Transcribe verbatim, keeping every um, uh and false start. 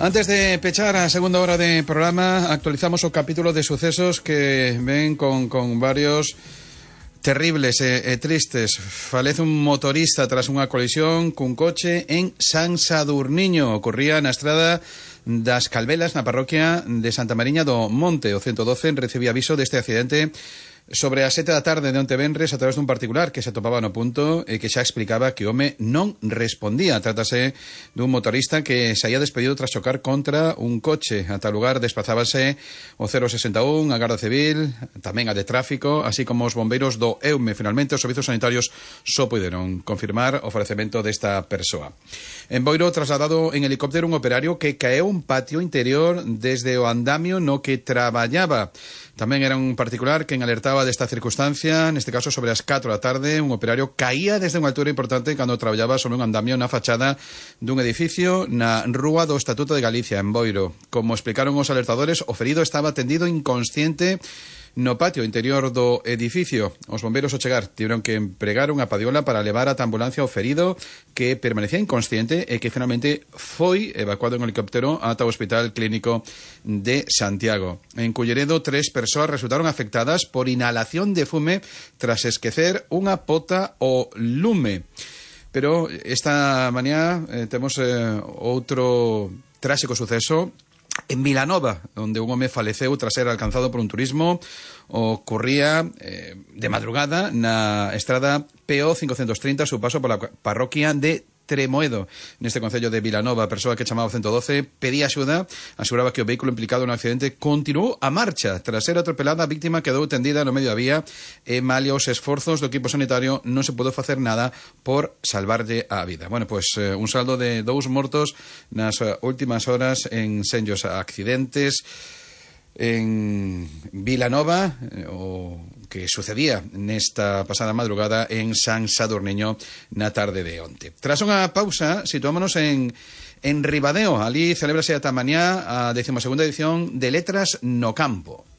Antes de pechar a segunda hora de programa, actualizamos o capítulo de sucesos que ven con, con varios terribles e, e tristes. Falece un motorista tras unha colisión cun coche en San Sadurniño. Ocorría na estrada das Calvelas, na parroquia de Santa Mariña do Monte. O ciento doce recibía aviso deste accidente sobre as sete da tarde de onte venres a través dun particular que se atopaba no punto e que xa explicaba que o home non respondía. Trátase dun motorista que se había despedido tras chocar contra un coche. A tal lugar desplazábase o cero sesenta e un, a Garda Civil, tamén a de Tráfico, así como os bombeiros do EUME. Finalmente, os servizos sanitarios só puderon confirmar o falecemento desta persoa. En Boiro, trasladado en helicóptero un operario que caeu un patio interior desde o andamio no que traballaba. Tamén era un particular que alertaba desta circunstancia, neste caso sobre as catro da tarde, un operario caía desde unha altura importante cando traballaba sobre un andamio na fachada dun edificio na Rúa do Estatuto de Galicia, en Boiro. Como explicaron os alertadores, o ferido estaba tendido inconsciente no patio interior do edificio. Os bombeiros ao chegar tiveron que empregar unha padiola para levar a ambulancia ao ferido que permanecía inconsciente e que finalmente foi evacuado en helicóptero ata o Hospital Clínico de Santiago. En Culleredo, tres persoas resultaron afectadas por inhalación de fume tras esquecer unha pota ao lume. Pero esta mañá eh, temos eh, outro tráxico suceso en Vilanova, onde un home faleceu tras ser alcanzado por un turismo. Ocorría eh, de madrugada na estrada P O cincocentos trinta, su paso pola parroquia de Tremoedo, neste concello de Vilanova. A persoa que chamaba o ciento doce pedía axuda, aseguraba que o vehículo implicado no accidente continuou a marcha. Tras ser atropelada, a víctima quedou tendida no medio da vía e, malia os esforzos do equipo sanitario, non se pudo facer nada por salvarlle a vida. Bueno, pois pues, eh, un saldo de dous mortos nas uh, últimas horas en senllos accidentes en Vilanova, eh, o que sucedía nesta pasada madrugada en San Sadurniño na tarde de onte. Tras unha pausa, situámonos en, en Ribadeo. Ali celébrase ata mañá a decimosegunda edición de Letras no Campo.